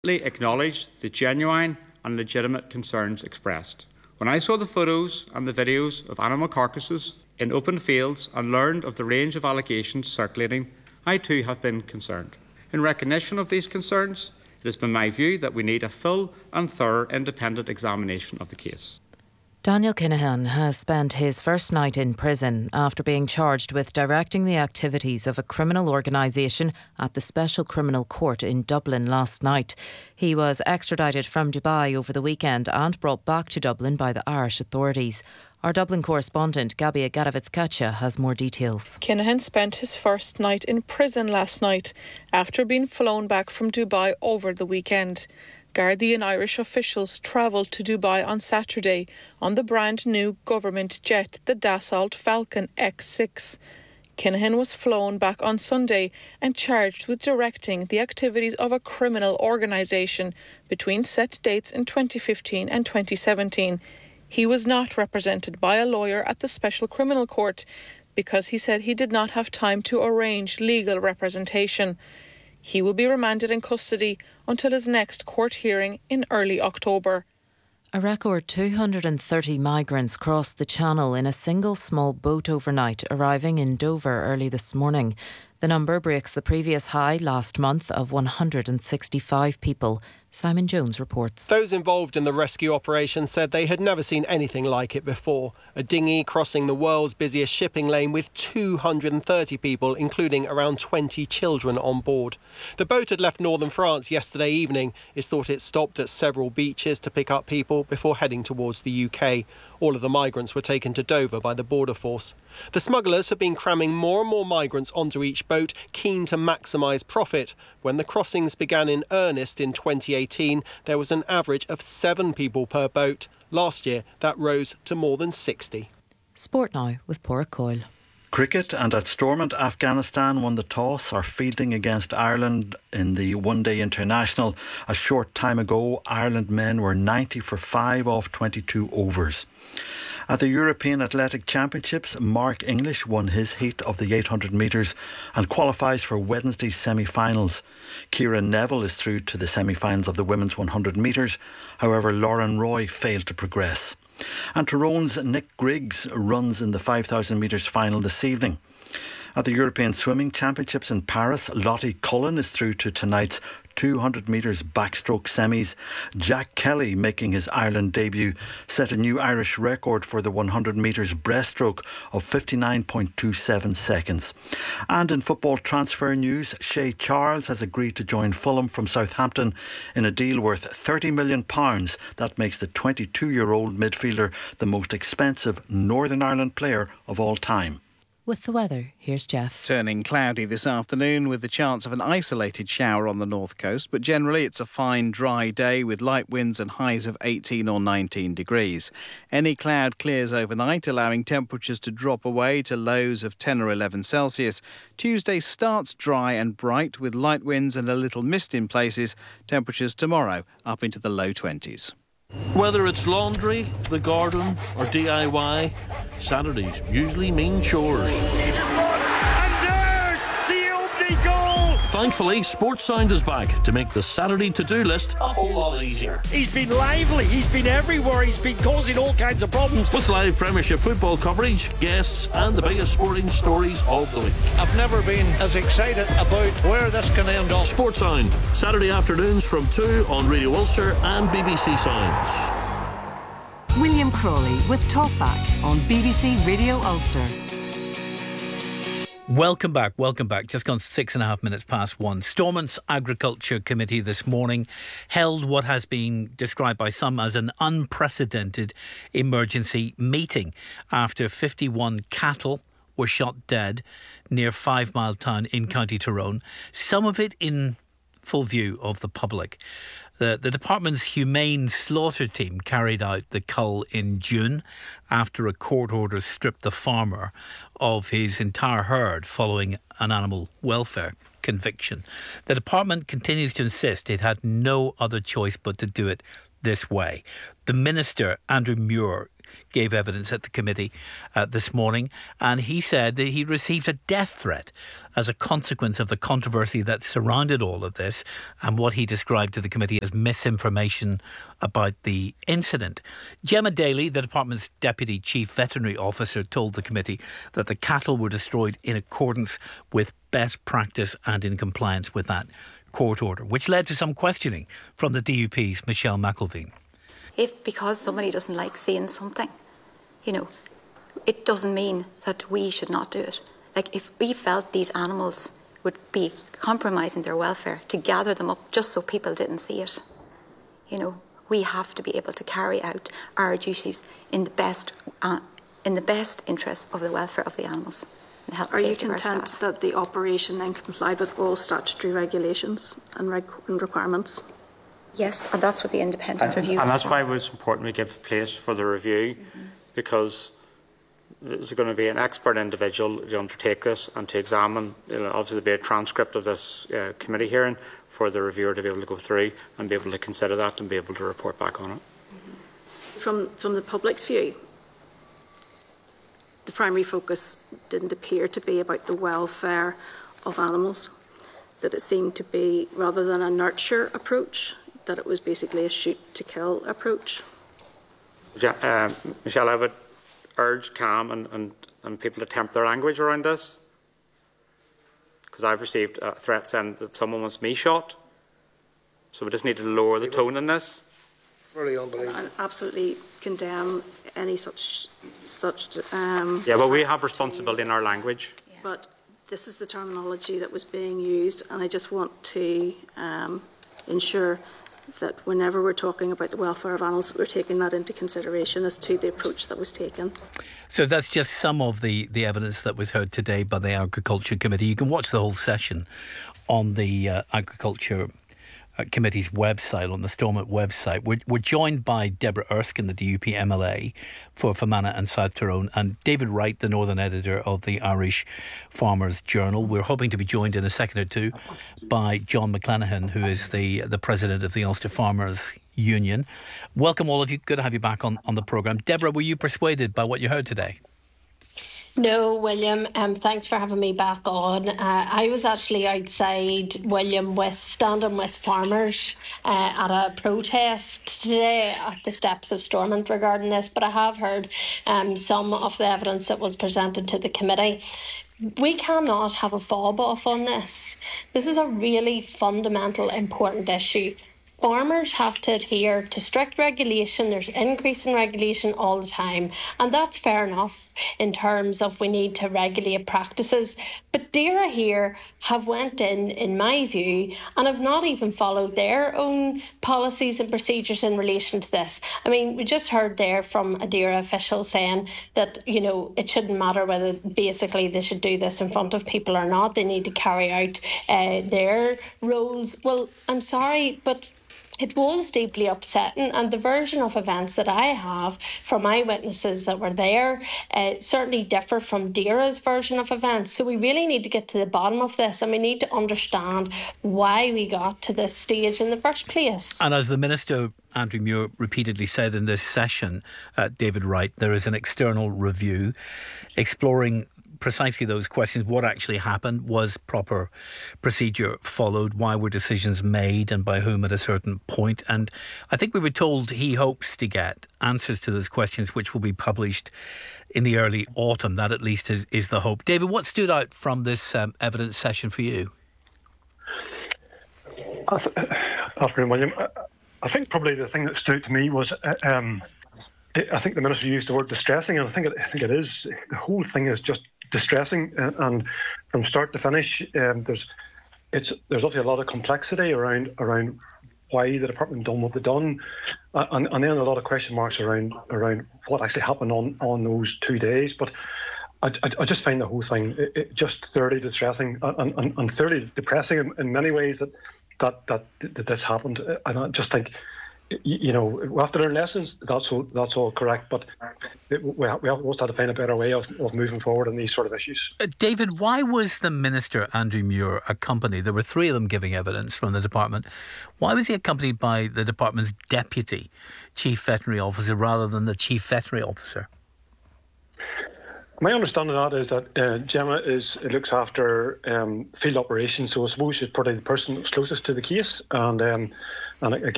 Acknowledge the genuine and legitimate concerns expressed. When I saw the photos and the videos of animal carcasses in open fields and learned of the range of allegations circulating, I too have been concerned. In recognition of these concerns, it has been my view that we need a full and thorough independent examination of the case. Daniel Kinahan has spent his first night in prison after being charged with directing the activities of a criminal organisation at the Special Criminal Court in Dublin last night. He was extradited from Dubai over the weekend and brought back to Dublin by the Irish authorities. Our Dublin correspondent Gabia Gadovitz-Kacha has more details. Kinahan spent his first night in prison last night after being flown back from Dubai over the weekend. Gardaí and Irish officials travelled to Dubai on Saturday on the brand new government jet, the Dassault Falcon X6. Kinahan was flown back on Sunday and charged with directing the activities of a criminal organisation between set dates in 2015 and 2017. He was not represented by a lawyer at the Special Criminal Court because he said he did not have time to arrange legal representation. He will be remanded in custody until his next court hearing in early October. A record 230 migrants crossed the Channel in a single small boat overnight, arriving in Dover early this morning. The number breaks the previous high last month of 165 people. Simon Jones reports. Those involved in the rescue operation said they had never seen anything like it before. A dinghy crossing the world's busiest shipping lane with 230 people, including around 20 children on board. The boat had left northern France yesterday evening. It's thought it stopped at several beaches to pick up people before heading towards the UK. All of the migrants were taken to Dover by the border force. The smugglers have been cramming more and more migrants onto each boat, keen to maximise profit. When the crossings began in earnest in 2018, there was an average of 7 people per boat. Last year, that rose to more than 60. Sport now with Pádraig Coyle. Cricket, and at Stormont, Afghanistan won the toss, are fielding against Ireland in the one-day international. A short time ago, Ireland men were 90 for 5 off 22 overs. At the European Athletic Championships, Mark English won his heat of the 800 metres and qualifies for Wednesday's semi-finals. Ciara Neville is through to the semi-finals of the women's 100 metres. However, Lauren Roy failed to progress. And Tyrone's Nick Griggs runs in the 5,000 metres final this evening. At the European Swimming Championships in Paris, Lottie Cullen is through to tonight's 200 metres backstroke semis. Jack Kelly, making his Ireland debut, set a new Irish record for the 100 metres breaststroke of 59.27 seconds. And in football transfer news, Shay Charles has agreed to join Fulham from Southampton in a deal worth £30 million. That makes the 22-year-old midfielder the most expensive Northern Ireland player of all time. With the weather, here's Jeff. Turning cloudy this afternoon with the chance of an isolated shower on the north coast, but generally it's a fine dry day with light winds and highs of 18 or 19 degrees. Any cloud clears overnight, allowing temperatures to drop away to lows of 10 or 11 Celsius. Tuesday starts dry and bright with light winds and a little mist in places. Temperatures tomorrow up into the low 20s. Whether it's laundry, the garden or DIY, Saturdays usually mean chores. And there's the opening goal! Thankfully, Sports Sound is back to make the Saturday to-do list a whole lot easier. He's been lively, he's been everywhere, he's been causing all kinds of problems. With live Premiership football coverage, guests and the biggest sporting stories of the week. I've never been as excited about where this can end up. Sports Sound, Saturday afternoons from 2 on Radio Ulster and BBC Sounds. William Crawley with Talkback on BBC Radio Ulster. Welcome back. Just gone 6.5 minutes past 1. Stormont's Agriculture Committee this morning held what has been described by some as an unprecedented emergency meeting after 51 cattle were shot dead near 5 Mile Town in County Tyrone, some of it in full view of the public. The department's humane slaughter team carried out the cull in June after a court order stripped the farmer of his entire herd following an animal welfare conviction. The department continues to insist it had no other choice but to do it this way. The Minister, Andrew Muir, gave evidence at the committee this morning, and he said that he received a death threat as a consequence of the controversy that surrounded all of this and what he described to the committee as misinformation about the incident. Gemma Daly, the department's Deputy Chief Veterinary Officer, told the committee that the cattle were destroyed in accordance with best practice and in compliance with that court order, which led to some questioning from the DUP's Michelle McIlveen. If because somebody doesn't like seeing something, it doesn't mean that we should not do it. Like, if we felt these animals would be compromising their welfare, to gather them up just so people didn't see it, we have to be able to carry out our duties in the best interest of the welfare of the animals. Are you content that the operation then complied with all statutory regulations and requirements? Yes, and that's what the independent review is. And that's why it was important we give place for the review, because there's going to be an expert individual to undertake this and to examine. Obviously, there'll be a transcript of this committee hearing for the reviewer to be able to go through and be able to consider that and be able to report back on it. From the public's view, the primary focus didn't appear to be about the welfare of animals, that it seemed to be, rather than a nurture approach, that it was basically a shoot-to-kill approach. Michelle, I would urge CAM and people to temper their language around this, because I've received a threat saying that someone wants me shot. So we just need to lower the tone in this. Really unbelievable. I absolutely condemn any such. Yeah, but we have responsibility in our language. Yeah. But this is the terminology that was being used, and I just want to ensure that whenever we're talking about the welfare of animals, we're taking that into consideration as to the approach that was taken. So that's just some of the evidence that was heard today by the Agriculture Committee. You can watch the whole session on the Agriculture Committee's website, on the Stormont website. We're joined by Deborah Erskine, the DUP MLA for Fermanagh and South Tyrone, and David Wright, the Northern Editor of the Irish Farmers Journal. We're hoping to be joined in a second or two by John McClenaghan, who is the President of the Ulster Farmers Union. Welcome all of you. Good to have you back on the programme. Deborah, were you persuaded by what you heard today? No, William, thanks for having me back on. I was actually outside, William, standing with farmers at a protest today at the steps of Stormont regarding this, but I have heard some of the evidence that was presented to the committee. We cannot have a fob off on this. This is a really fundamental, important issue. Farmers have to adhere to strict regulation. There's increase in regulation all the time, and that's fair enough in terms of we need to regulate practices. But DAERA here have went in my view, and have not even followed their own policies and procedures in relation to this. I mean, we just heard there from a DAERA official saying that, it shouldn't matter whether basically they should do this in front of people or not. They need to carry out their roles. Well, I'm sorry, but it was deeply upsetting, and the version of events that I have from eyewitnesses that were there certainly differ from DAERA's version of events. So we really need to get to the bottom of this, and we need to understand why we got to this stage in the first place. And as the Minister, Andrew Muir, repeatedly said in this session, David Wright, there is an external review exploring precisely those questions. What actually happened? Was proper procedure followed? Why were decisions made and by whom at a certain point? And I think we were told he hopes to get answers to those questions, which will be published in the early autumn. That at least is the hope. David, what stood out from this evidence session for you? Afternoon, William. I think probably the thing that stood out to me was I think the Minister used the word distressing, and I think it is. The whole thing is just distressing, and from start to finish, there's obviously a lot of complexity around why the department done what they done, and then a lot of question marks around what actually happened on those 2 days. But I just find the whole thing just thoroughly distressing and thoroughly depressing in many ways that this happened, and I just think we have to learn lessons. That's all correct. But we also have to find a better way of moving forward on these sort of issues. David, why was the Minister, Andrew Muir, accompanied? There were 3 of them giving evidence from the department. Why was he accompanied by the department's Deputy Chief Veterinary Officer rather than the Chief Veterinary Officer? My understanding of that is that Gemma looks after field operations, so I suppose she's probably the person that's closest to the case. And again,